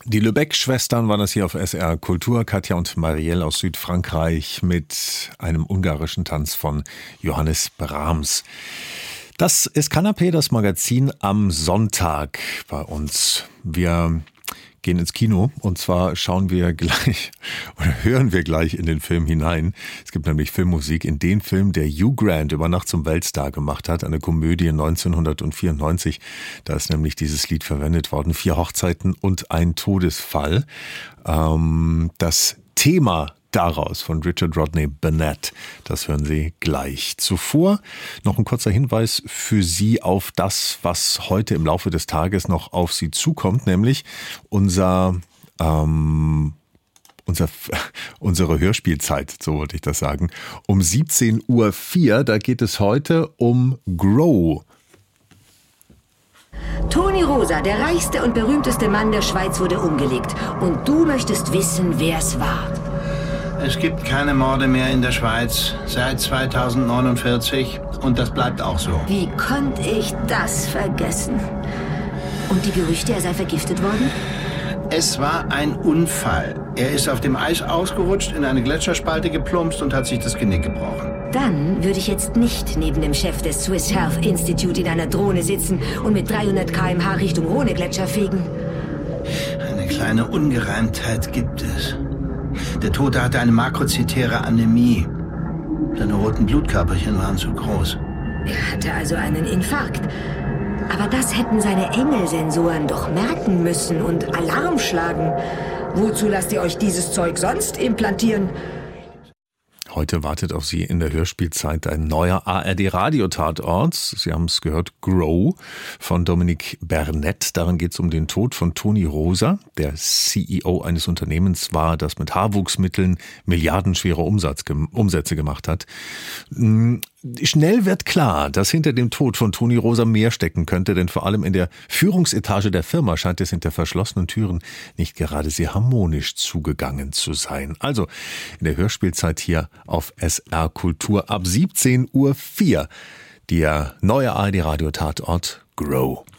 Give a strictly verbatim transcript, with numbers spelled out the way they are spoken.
Die Lübeck-Schwestern waren das hier auf S R Kultur. Katja und Marielle aus Südfrankreich mit einem ungarischen Tanz von Johannes Brahms. Das ist Kanapé, das Magazin am Sonntag bei uns. Wir gehen ins Kino und zwar schauen wir gleich oder hören wir gleich in den Film hinein. Es gibt nämlich Filmmusik in den Film, der Hugh Grant über Nacht zum Weltstar gemacht hat, eine Komödie neunzehnhundertvierundneunzig. Da ist nämlich dieses Lied verwendet worden, Vier Hochzeiten und ein Todesfall. Ähm, das Thema daraus von Richard Rodney Burnett. Das hören Sie gleich. Zuvor noch ein kurzer Hinweis für Sie auf das, was heute im Laufe des Tages noch auf Sie zukommt, nämlich unser ähm, unser, unsere Hörspielzeit, so wollte ich das sagen. Um siebzehn Uhr vier, da geht es heute um Grow. Toni Rosa, der reichste und berühmteste Mann der Schweiz, wurde umgelegt. Und du möchtest wissen, wer es war. Es gibt keine Morde mehr in der Schweiz seit zweitausendneunundvierzig und das bleibt auch so. Wie konnte ich das vergessen? Und die Gerüchte, er sei vergiftet worden? Es war ein Unfall. Er ist auf dem Eis ausgerutscht, in eine Gletscherspalte geplumpst und hat sich das Genick gebrochen. Dann würde ich jetzt nicht neben dem Chef des Swiss Health Institute in einer Drohne sitzen und mit dreihundert Kilometer pro Stunde Richtung Rhone-Gletscher fegen. Eine kleine Ungereimtheit gibt es. Der Tote hatte eine makrozytäre Anämie. Seine roten Blutkörperchen waren zu groß. Er hatte also einen Infarkt. Aber das hätten seine Engelsensoren doch merken müssen und Alarm schlagen. Wozu lasst ihr euch dieses Zeug sonst implantieren? Heute wartet auf Sie in der Hörspielzeit ein neuer A R D-Radio-Tatort. Sie haben es gehört, Grow von Dominique Burnett. Darin geht es um den Tod von Toni Rosa, der C E O eines Unternehmens war, das mit Haarwuchsmitteln milliardenschwere Umsatz, Umsätze gemacht hat. Schnell wird klar, dass hinter dem Tod von Toni Rosa mehr stecken könnte, denn vor allem in der Führungsetage der Firma scheint es hinter verschlossenen Türen nicht gerade sehr harmonisch zugegangen zu sein. Also in der Hörspielzeit hier auf S R Kultur ab siebzehn Uhr vier der neue A R D-Radio-Tatort Grow.